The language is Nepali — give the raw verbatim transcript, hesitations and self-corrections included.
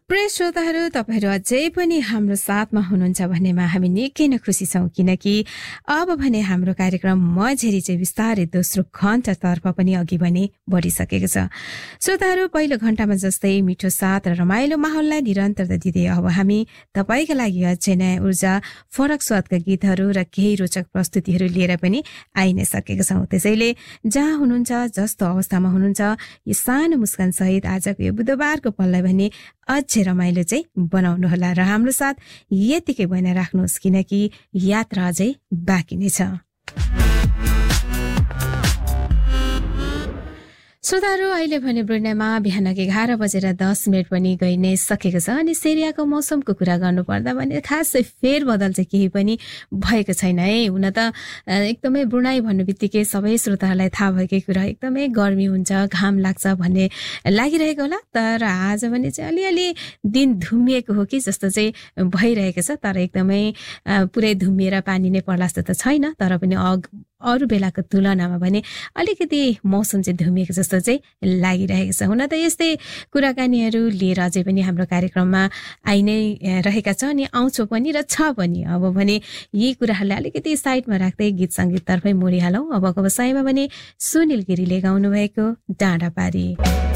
प्रिय श्रोताहरू, तपाईहरू अझै पनि हाम्रो साथमा हुनुहुन्छ भन्नेमा हामी निकै नै खुसी छौँ, किनकि अब भने हाम्रो कार्यक्रम म झेरी चाहिँ बिस्तारै दोस्रो घण्टातर्फ पनि अघि भने बढिसकेको छ। श्रोताहरू, पहिलो घण्टामा जस्तै मिठो साथ र रमाइलो माहौललाई निरन्तरता दिँदै अब हामी तपाईँका लागि अझै नयाँ ऊर्जा, फरक स्वादका गीतहरू र केही रोचक प्रस्तुतिहरू लिएर पनि आइ नै सकेका छौँ। त्यसैले जहाँ हुनुहुन्छ, जस्तो अवस्थामा हुनुहुन्छ, यो सानो मुस्कान सहित आजको यो बुधबारको पललाई भने अझै रमाइलो चाहिँ बनाउनुहोला र हाम्रो साथ यतिकै बनाइ राख्नुहोस्, किनकि यात्रा अझै बाँकी नै छ। श्रोताहरू, अहिले भने ब्रुनेमा बिहानको एघार बजेर दस मिनट पनि गइ नै सकेको छ अनि सिरियाको मौसमको कुरा गर्नुपर्दा भने खासै फेरबदल चाहिँ केही पनि भएको छैन है। हुन त एकदमै ब्रुनाई भन्ने बित्तिकै सबै श्रोताहरूलाई थाहा भएकै कुरा, एकदमै गर्मी हुन्छ, घाम लाग्छ भन्ने लागिरहेको होला। तर आज भने चाहिँ अलिअलि दिन धुम्मिएको हो कि जस्तो चाहिँ भइरहेको छ। तर एकदमै पुरै धुम्मिएर पानी नै पर्ला जस्तो त छैन, तर पनि अग अरू बेलाको तुलनामा भने अलिकति मौसम चाहिँ धुमिएको जस्तो चाहिँ लागिरहेको छ। हुन त यस्तै कुराकानीहरू लिएर अझै पनि हाम्रो कार्यक्रममा आइ नै रहेका छ अनि आउँछौ पनि र छ पनि। अब भने यी कुराहरूलाई अलिकति साइडमा राख्दै गीत सङ्गीततर्फै मोडिहालौँ। अबको बसाइमा भने सुनिल गिरीले गाउनु भएको डाँडा पारी।